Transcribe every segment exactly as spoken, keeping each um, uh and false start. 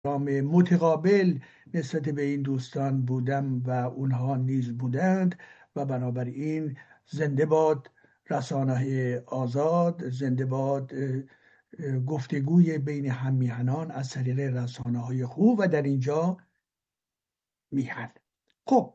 احترام متقابل نسبت به این دوستان بودم و اونها نیز بودند و بنابراین زنده باد رسانه‌های آزاد، زنده باد گفتگوی بین هم میهنان از طریق رسانه‌های خوب و در اینجا میهن. خب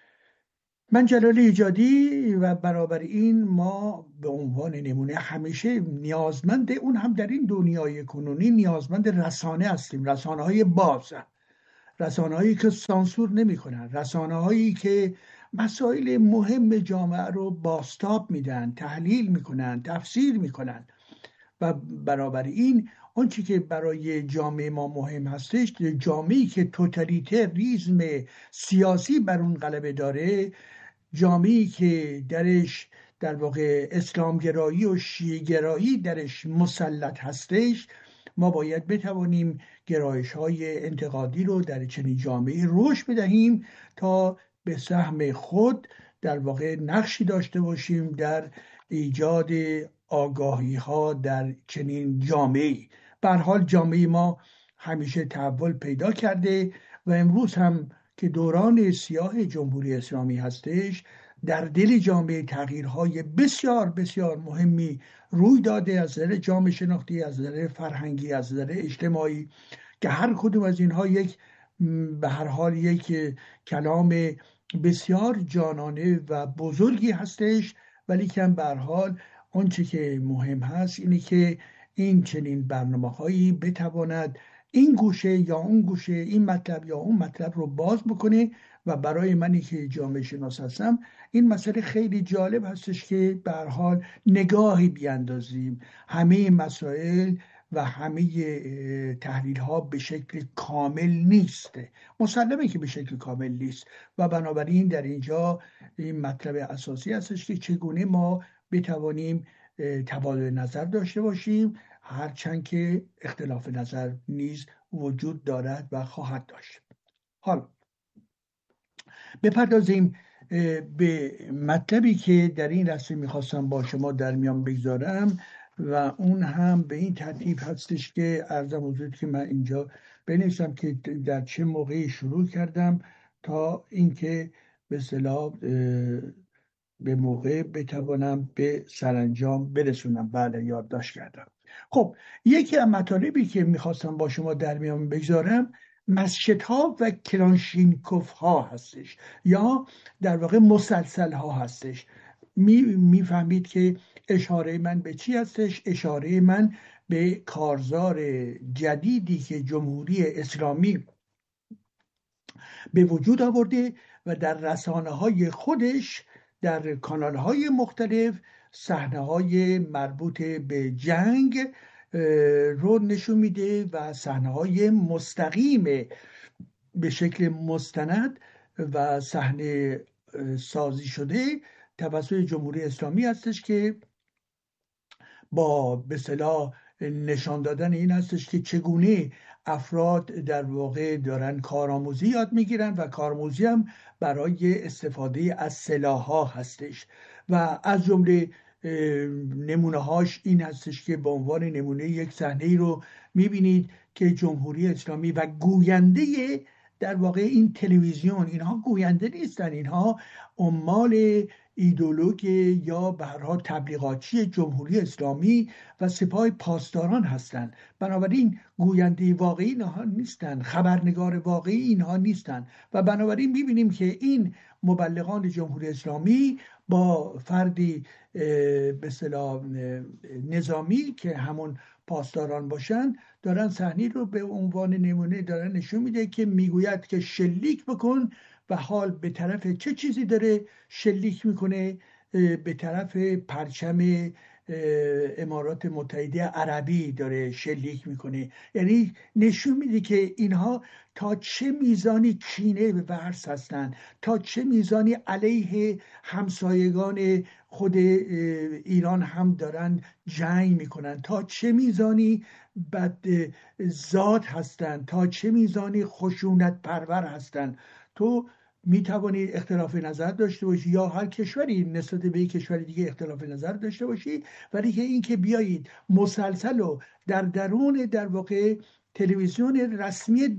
من جلال ایجادی و برابر این ما به عنوان نمونه همیشه نیازمند، اون هم در این دنیای کنونی نیازمند رسانه هستیم، رسانه های باز، رسانه هایی که سانسور نمی کنن، رسانه هایی که مسائل مهم جامعه رو بازتاب میدن، تحلیل میکنن، تفسیر میکنن و برابر این آنچه که برای جامعه ما مهم هستش، جامعه‌ای که توتالیتریسم سیاسی بر اون غلبه داره، جامعه‌ای که درش در واقع اسلامگرایی و شیعه‌گرایی درش مسلط هستش، ما باید بتوانیم گرایش های انتقادی رو در چنین جامعه رشد بدهیم تا به سهم خود در واقع نقشی داشته باشیم در ایجاد آگاهی ها در چنین جامعه. به هر حال جامعه ما همیشه تحول پیدا کرده و امروز هم که دوران سیاه جمهوری اسلامی هستش، در دل جامعه تغییرهای بسیار بسیار مهمی روی داده از نظر جامعه شناختی، از نظر فرهنگی، از نظر اجتماعی، که هر کدوم از اینها یک به هر حال یک کلام بسیار جانانه و بزرگی هستش، ولی که به هر حال آنچه که مهم هست اینه که این چنین برنامه هایی بتواند این گوشه یا اون گوشه، این مطلب یا اون مطلب رو باز بکنه. و برای منی که جامعه شناس هستم این مسئله خیلی جالب هستش که به هر حال نگاهی بیاندازیم. همه مسائل و همه تحلیل ها به شکل کامل نیست، مسلمه که به شکل کامل نیست و بنابراین در اینجا این مطلب اساسی هستش که چگونه ما بتوانیم تبادل نظر داشته باشیم، هرچند که اختلاف نظر نیز وجود دارد و خواهد داشت. حالا بپردازیم به مطلبی که در این لحظه میخواستم با شما در میان بگذارم و اون هم به این ترتیب هستش که عرضم حضور که من اینجا بنویسم که در چه موقعی شروع کردم تا اینکه به اصطلاح به موقع بتوانم به سرانجام برسونم. بله یادداشت کردم. خب یکی از مطالبی که میخواستم با شما در میان بگذارم مسجدها و کلانشینکوف ها هستش یا در واقع مسلسل ها هستش. میفهمید که اشاره من به چی هستش؟ اشاره من به کارزار جدیدی که جمهوری اسلامی به وجود آورده و در رسانه های خودش در کانال های مختلف صحنه های مربوط به جنگ رو نشون میده و صحنه های مستقیم به شکل مستند و صحنه سازی شده توسط جمهوری اسلامی هستش که با به اصطلاح نشان دادن این هستش که چگونه افراد در واقع دارن کارآموزی یاد میگیرن و کارآموزی هم برای استفاده از سلاح‌ها هستش و از جمله نمونه هاش این هستش که به عنوان نمونه یک صحنه رو میبینید که جمهوری اسلامی و گوینده در واقع این تلویزیون، اینها گوینده نیستن، اینها عمال ایدئولوژ یا به هر حال تبلیغاتچی جمهوری اسلامی و سپاه پاسداران هستند. بنابراین گوینده واقعی اینها نیستن، خبرنگار واقعی اینها نیستن و بنابراین میبینیم که این مبلغان جمهوری اسلامی با فردی به اصطلاح نظامی که همون پاسداران باشن دارن صحنه رو به عنوان نمونه دارن نشون میده که میگوید که شلیک بکن و حال به طرف چه چیزی داره شلیک میکنه؟ به طرف پرچم امارات متحده عربی داره شلیک میکنه. یعنی نشون میده که اینها تا چه میزانی کینه به ورز هستن، تا چه میزانی علیه همسایگان خود ایران هم دارن جنگ میکنن، تا چه میزانی بد ذات هستن، تا چه میزانی خشونت پرور هستن. تو می توانید اختلاف نظر داشته باشی یا هر کشوری نسبت به یک کشور دیگه اختلاف نظر داشته باشی، ولی که این که بیایید مسلسل و در درون در واقع تلویزیون رسمی